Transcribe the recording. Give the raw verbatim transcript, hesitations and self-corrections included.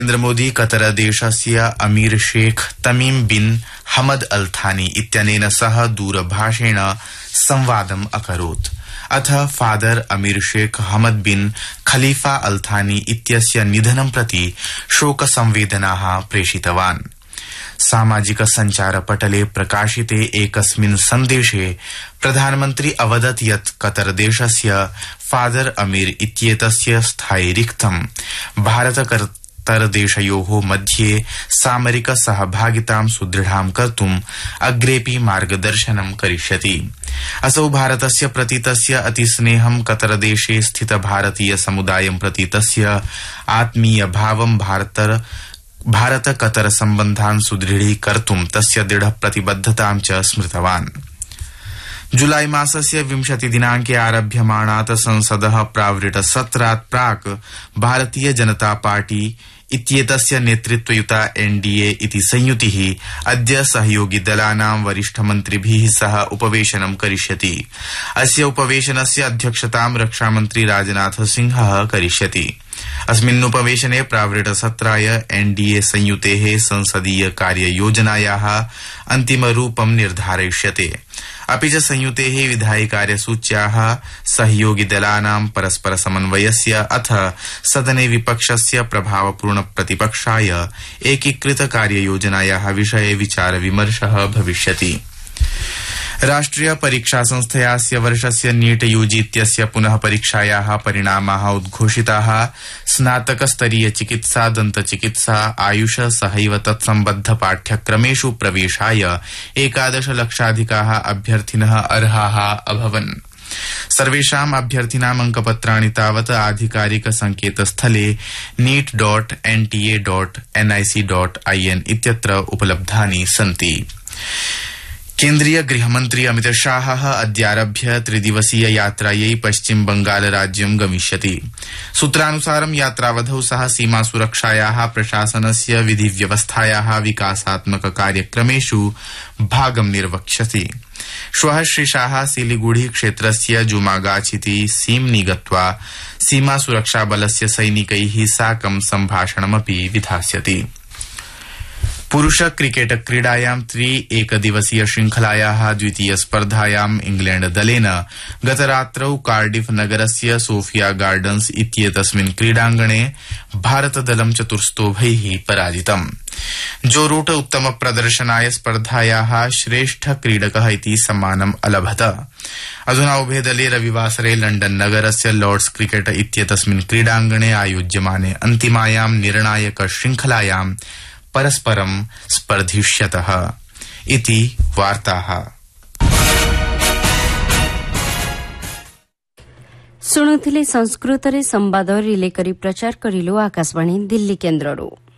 Narendra Modi Qatar देशस्य अमीर शेख तमीम बिन हमद अल थानी इत्यनेन सह दूरभाषेण संवादम् अकरोत्। अथ फादर अमीर शेख हमद बिन खलीफा अल थानी इत्यस्य निधनं प्रति शोक संवेदनाः प्रेषितवान्। सामाजिक संचार पटले प्रकाशिते एकस्मिन् सन्देशे प्रधानमन्त्री अवदत् यत् कतर देशस्य फादर अमीर इत्येतस्य स्थायि रिक्तं भारत तरदेशयोः मध्ये सामरिक सहभागितां सुदृढां कर्तुम् अग्रेपि मार्गदर्शनं करिष्यति। असौ भारतस्य प्रति तस्य अतिस्नेहं कतरदेशे स्थित भारतीय समुदायं प्रति तस्य आत्मीय भावं भारतर भारत कतर सम्बन्धान् सुदृढीकर्तुं तस्य दृढ प्रतिबद्धतां च स्मृतवान्। जुलाई मासस्य विंशति दिनांके आरभ्यमाणात् संसदः प्रावृट सत्रात् प्राक् भारतीय जनता पार्टी इत्येतस्य नेतृत्वयुता एनडीए इति संयुतिः अद्य सहयोगी दलानां वरिष्ठमन्त्रिभिः सह उपवेशनं करिष्यति। अस्य उपवेशनस्य अध्यक्षतां रक्षामन्त्री राजनाथ सिंहः करिष्यति। अस्मिन् उपवेशने प्रावृट सत्राय एनडीए संयुतेः संसदीय कार्ययोजनायाः अन्तिमरूपं निर्धारयिष्यते। अपि च संयुतेः विधायि कार्यसूच्याः सहयोगी दलानां परस्पर समन्वयस्य अथ सदने विपक्षस्य प्रभावपूर्ण प्रतिपक्षाय एकीकृत कार्ययोजनायाः विषये विचार विमर्शः भविष्यति। राष्ट्रिय परीक्षा संस्थयास्य वर्षस्य नीट यूजी इत्यस्य पुनः परीक्षायाः परिणामाः उद्घोषिताः। स्नातक स्तरीय चिकित्सा, दन्तचिकित्सा, आयुष सहैव तत्सम्बद्ध पाठ्यक्रमेषु प्रवेशाय एकादश लक्षाधिकाः अभ्यर्थिनः अर्हाः अभवन्। सर्वेषाम् अभ्यर्थिनाम् अंकपत्राणि तावत् आधिकारिक संकेतस्थले NEET dot N T A dot N I C dot I N इत्यत्र उपलब्धानि सन्ति। केन्द्रीय गृहमन्त्री अमित शाहः अद्यारभ्य त्रिदिवसीय यात्रायै पश्चिम बंगाल राज्यं गमिष्यति। सूत्रानुसारं यात्रावधौ सः सीमा सुरक्षायाः प्रशासनस्य विधिव्यवस्थायाः विकासात्मक कार्यक्रमेषु भागं निर्वक्ष्यति। श्वः श्री शाह सिलीगुड़ी क्षेत्रस्य जुमागाछिति सीम्नि गत्वा सीमा सुरक्षा बलस्य सैनिकैः साकं सम्भाषणमपि विधास्यति। पुरुष क्रिकेट क्रीडायां त्रि एकदिवसीय श्रृंखलायाः द्वितीय स्पर्धायां इंग्लैंड दलेन गतरात्रौ कार्डिफ नगरस्य सोफिया गार्डन्स इत्येतस्मिन् क्रीडाङ्गणे भारतदलं चतुर्स्तोभैः पराजितम्। जो रूट उत्तम प्रदर्शनाय स्पर्धायाः श्रेष्ठ क्रीडकः इति सम्मानम् अलभत। अधुना उभे दले रविवासरे लण्डन नगरस्य लॉर्ड्स क्रिकेट इत्येतस्मिन् क्रीडाङ्गणे आयोज्यमाने अन्तिमायां निर्णायक श्रृंखलायां परस्परं स्पर्धिष्यतः इति वार्ताः। शुणुथिले संस्कृतरे संवाद रिले करी प्रचार करिलु आकाशवाणी दिल्ली केन्द्ररू।